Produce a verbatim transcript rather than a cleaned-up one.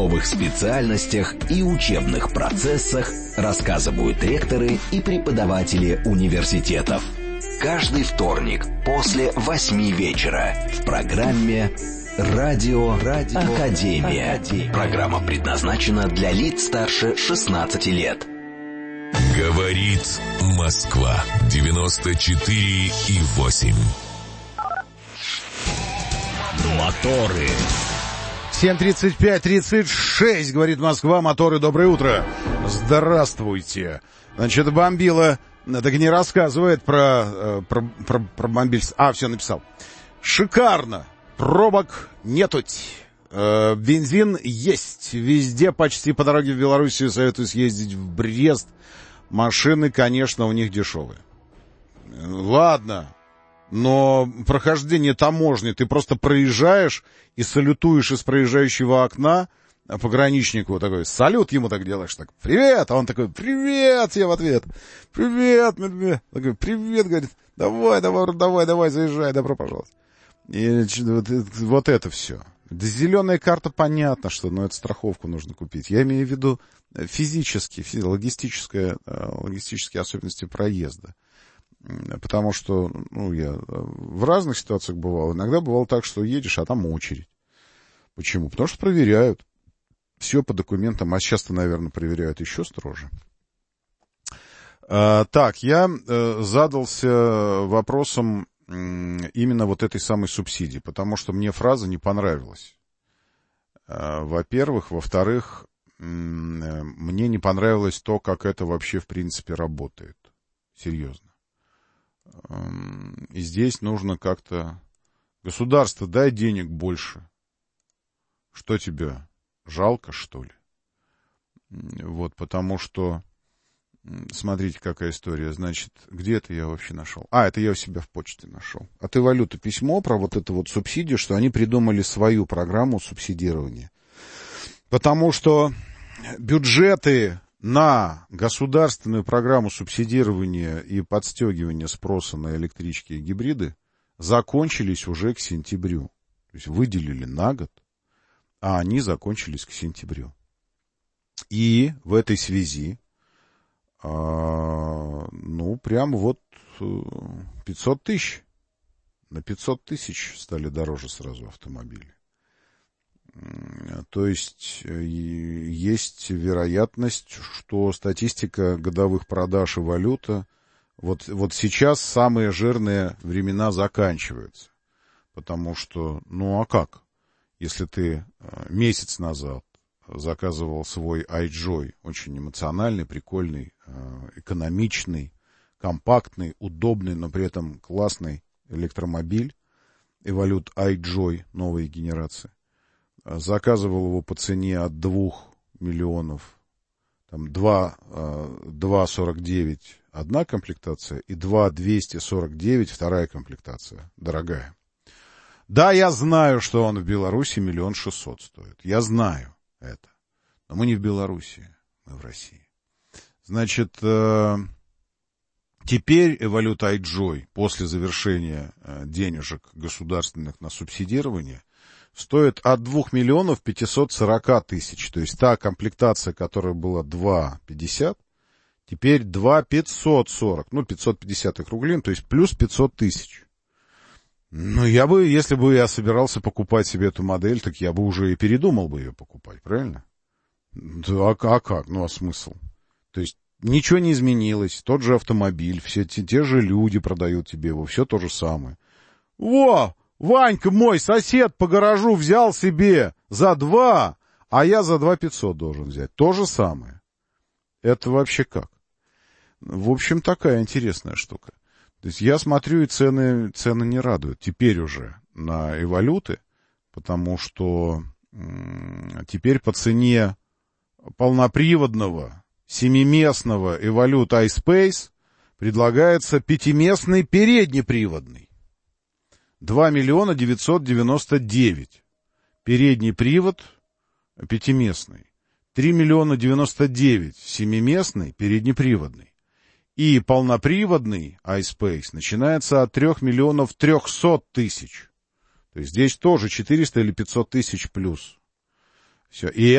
новых специальностях и учебных процессах рассказывают ректоры и преподаватели университетов. Каждый вторник после восьми вечера в программе «Радио, Радио Академия». Академия. Программа предназначена для лиц старше шестнадцати лет. Говорит Москва. девяносто четыре и восемь. Моторы. семь тридцать пять тридцать шесть, говорит Москва. Моторы, доброе утро. Здравствуйте. Значит, бомбила, так не рассказывает про, про, про, про бомбильство. А, все написал. Шикарно. Пробок нету. Э, бензин есть. Везде почти по дороге в Белоруссию советую съездить в Брест. Машины, конечно, у них дешевые. Ладно. Но прохождение таможни, ты просто проезжаешь и салютуешь из проезжающего окна пограничнику такой, салют ему так делаешь, так, привет, а он такой, привет, я в ответ, привет, привет, такой, привет, говорит, давай, давай, давай, давай, заезжай, добро пожаловать. И вот, вот это все. Да, зеленая карта, понятно, что, но эту страховку нужно купить. Я имею в виду физические, логистические, логистические особенности проезда. Потому что, ну, я в разных ситуациях бывал. Иногда бывало так, что едешь, а там очередь. Почему? Потому что проверяют. Все по документам. А сейчас-то, наверное, проверяют еще строже. А, так, я э, задался вопросом э, именно вот этой самой субсидии. Потому что мне фраза не понравилась. А, во-первых. Во-вторых, э, мне не понравилось то, как это вообще в принципе работает. Серьезно. И здесь нужно как-то... Государство, дай денег больше. Что тебе, жалко, что ли? Вот, потому что... Смотрите, какая история. Значит, где это я вообще нашел? А, это я у себя в почте нашел. От Эволюта письмо про вот эту вот субсидию, что они придумали свою программу субсидирования. Потому что бюджеты... на государственную программу субсидирования и подстегивания спроса на электрички и гибриды закончились уже к сентябрю. То есть выделили на год, а они закончились к сентябрю. И в этой связи, а, ну, прям вот пятьсот тысяч. На пятьсот тысяч стали дороже сразу автомобили. То есть есть вероятность, что статистика годовых продаж и валюта вот, вот сейчас самые жирные времена заканчиваются. Потому что, ну а как? Если ты месяц назад заказывал свой iJoy, очень эмоциональный, прикольный, экономичный, компактный, удобный, но при этом классный электромобиль, Evolute iJoy новой генерации, заказывал его по цене от двух миллионов, там два сорок девять одна комплектация и два двести сорок девять вторая комплектация, дорогая. Да, я знаю, что он в Беларуси миллион шестьсот стоит. Я знаю это. Но мы не в Беларуси, мы в России. Значит, теперь Evolute iJoy после завершения денежек государственных на субсидирование стоит от двух миллионов пятисот сорока тысяч. То есть та комплектация, которая была два пятьдесят, теперь два пятьсот сорок. Ну, пятьсот пятьдесят округлим, то есть плюс пятьсот тысяч. Ну, я бы, если бы я собирался покупать себе эту модель, так я бы уже и передумал бы ее покупать, правильно? А, а как? Ну, а смысл? То есть ничего не изменилось, тот же автомобиль, все те, те же люди продают тебе его, все то же самое. Во! Ванька, мой сосед по гаражу, взял себе за два, а я за два пятьсот должен взять. То же самое. Это вообще как? В общем, такая интересная штука. То есть я смотрю, и цены, цены не радуют. Теперь уже на эволюты, потому что м- теперь по цене полноприводного семиместного Evolute iSpace предлагается пятиместный переднеприводный. два миллиона девятьсот девяносто девять. Передний привод пятиместный. три миллиона девяносто девять. Семиместный переднеприводный. И полноприводный iSpace начинается от трех миллионов трехсот тысяч. То есть здесь тоже четыреста или пятьсот тысяч плюс. Все. И